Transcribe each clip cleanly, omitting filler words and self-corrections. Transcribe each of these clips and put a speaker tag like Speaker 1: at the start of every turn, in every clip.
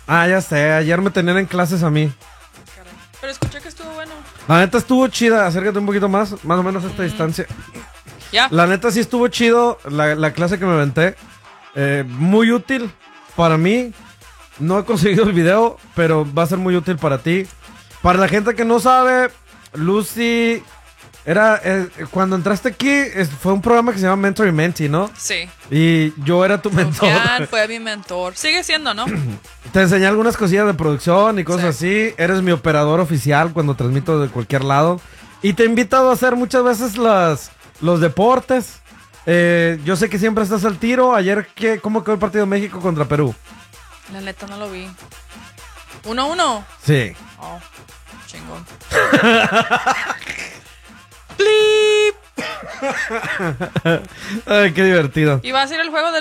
Speaker 1: Ah, ya sé, ayer me tenían en clases a mí.
Speaker 2: Caray. Pero escuché que estuvo bueno.
Speaker 1: La neta estuvo chida, acércate un poquito más o menos a esta distancia.
Speaker 2: Ya.
Speaker 1: La neta sí estuvo chido la clase que me aventé. Muy útil para mí. No he conseguido el video, pero va a ser muy útil para ti. Para la gente que no sabe, Lucy era... cuando entraste aquí, fue un programa que se llama Mentor y Mentee, ¿no?
Speaker 2: Sí.
Speaker 1: Y yo era tu mentor.
Speaker 2: Sofian fue mi mentor. Sigue siendo, ¿no?
Speaker 1: Te enseñé algunas cosillas de producción y cosas así. Eres mi operador oficial cuando transmito de cualquier lado. Y te he invitado a hacer muchas veces los deportes. Yo sé que siempre estás al tiro. Ayer, ¿cómo quedó el partido de México contra Perú?
Speaker 2: La neta no lo vi. 1-1.
Speaker 1: Sí.
Speaker 2: Oh, chingón. ¡Blip!
Speaker 1: Ay, qué divertido.
Speaker 2: ¿Y va a ser el juego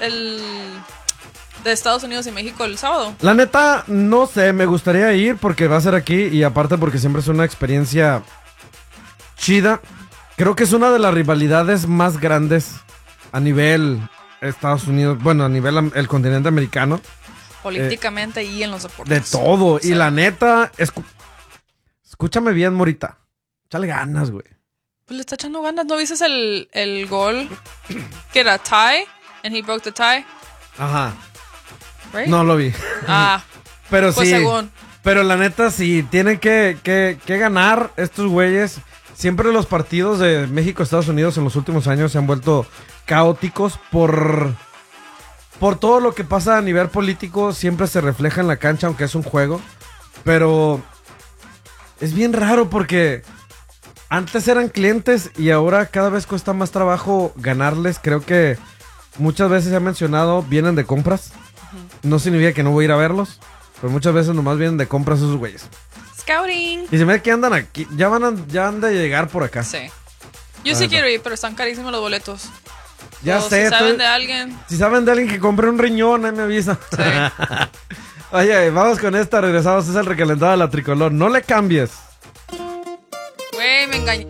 Speaker 2: de Estados Unidos y México el sábado?
Speaker 1: La neta, no sé, me gustaría ir porque va a ser aquí y aparte porque siempre es una experiencia chida. Creo que es una de las rivalidades más grandes a nivel Estados Unidos, bueno, a nivel el continente americano.
Speaker 2: Políticamente y en los deportes.
Speaker 1: De todo.
Speaker 2: Sí.
Speaker 1: Y la neta, escúchame bien, Morita. Échale ganas, güey.
Speaker 2: Pues le está echando ganas. ¿No viste el gol? Que era tie. And he broke the tie.
Speaker 1: Ajá.
Speaker 2: Right?
Speaker 1: No lo vi.
Speaker 2: Ah.
Speaker 1: Pero
Speaker 2: pues
Speaker 1: sí.
Speaker 2: según.
Speaker 1: Pero la neta, sí, tienen que ganar estos güeyes. Siempre los partidos de México-Estados Unidos en los últimos años se han vuelto caóticos por todo lo que pasa a nivel político. Siempre se refleja en la cancha, aunque es un juego. Pero es bien raro porque antes eran clientes y ahora cada vez cuesta más trabajo ganarles. Creo que muchas veces se ha mencionado, vienen de compras. No significa que no voy a ir a verlos, pero muchas veces nomás vienen de compras esos güeyes.
Speaker 2: Scouting.
Speaker 1: Y se me ve que andan aquí, ya han de llegar por acá.
Speaker 2: Sí. Yo sí quiero ir, pero están carísimos los boletos.
Speaker 1: Ya sé.
Speaker 2: Si saben de alguien.
Speaker 1: Si saben de alguien que compre un riñón, ahí me avisa.
Speaker 2: Sí.
Speaker 1: Oye, vamos con esta, regresamos, es el recalentado de la tricolor. No le cambies.
Speaker 2: Güey, me engañé.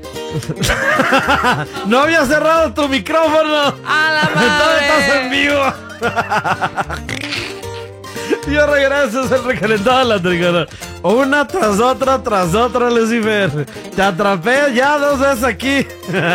Speaker 1: No había cerrado tu micrófono.
Speaker 2: ¡A la
Speaker 1: Entonces estás en
Speaker 2: madre!
Speaker 1: vivo. Yo regreso, es el recalentado de la tricolor. Una tras otra, Lucifer. Te atrapé ya 2 veces aquí.